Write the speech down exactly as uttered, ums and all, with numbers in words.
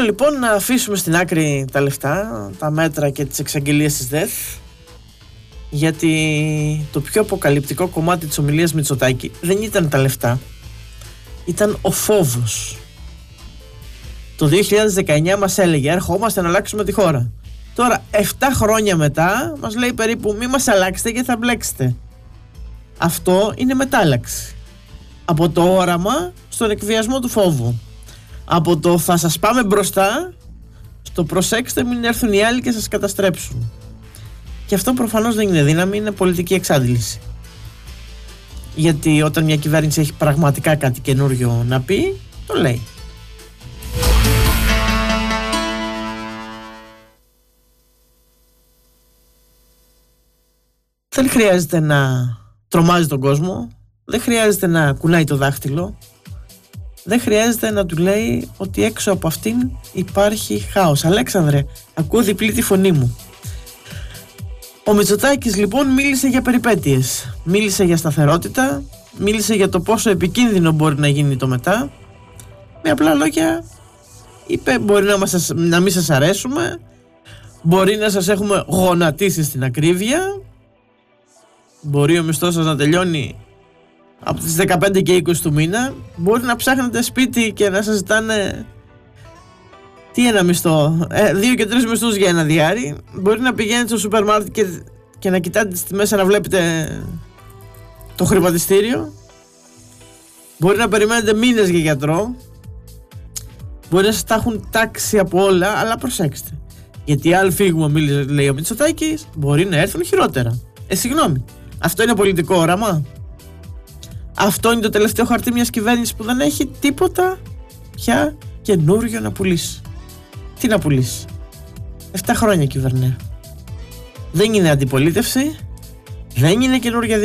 λοιπόν να αφήσουμε στην άκρη τα λεφτά, τα μέτρα και τις εξαγγελίες της ΔΕΘ, γιατί το πιο αποκαλυπτικό κομμάτι της ομιλίας Μητσοτάκη δεν ήταν τα λεφτά, ήταν ο φόβος. Το δύο χιλιάδες δεκαεννιά μας έλεγε ερχόμαστε να αλλάξουμε τη χώρα. Τώρα επτά χρόνια μετά μας λέει περίπου μη μας αλλάξετε και θα μπλέξετε. Αυτό είναι μετάλλαξη. Από το όραμα στον εκβιασμό του φόβου. Από το θα σας πάμε μπροστά στο προσέξτε μην έρθουν οι άλλοι και σας καταστρέψουν. Και αυτό προφανώς δεν είναι δύναμη, είναι πολιτική εξάντληση. Γιατί όταν μια κυβέρνηση έχει πραγματικά κάτι καινούριο να πει, το λέει. Δεν χρειάζεται να τρομάζει τον κόσμο, δεν χρειάζεται να κουνάει το δάχτυλο, δεν χρειάζεται να του λέει ότι έξω από αυτήν υπάρχει χάος. Αλέξανδρε, ακούω διπλή τη φωνή μου. Ο Μητσοτάκης λοιπόν μίλησε για περιπέτειες, μίλησε για σταθερότητα, μίλησε για το πόσο επικίνδυνο μπορεί να γίνει το μετά. Με απλά λόγια είπε μπορεί να, μας, να μην σας αρέσουμε, μπορεί να σας έχουμε γονατίσει στην ακρίβεια, μπορεί ο μισθός σας να τελειώνει από τις δεκαπέντε και είκοσι του μήνα, μπορεί να ψάχνετε σπίτι και να σας ζητάνε τι ένα μισθό, ε, δύο και τρεις μισθούς για ένα διάρρη, μπορεί να πηγαίνετε στο σούπερ μάρκετ και, και να κοιτάτε τις τιμές να βλέπετε το χρηματιστήριο, μπορεί να περιμένετε μήνες για γιατρό, μπορεί να σας τα έχουν τάξει από όλα, αλλά προσέξτε, γιατί αν φύγουμε, μίλησε, λέει ο Μητσοτάκης, μπορεί να έρθουν χειρότερα. Ε, συγγνώμη, αυτό είναι πολιτικό όραμα? Αυτό είναι το τελευταίο χαρτί μιας κυβέρνησης που δεν έχει τίποτα πια καινούριο να πουλήσει? Τι να πουλήσει? Εφτά χρόνια κυβερνάει. Δεν είναι αντιπολίτευση, δεν είναι καινούργια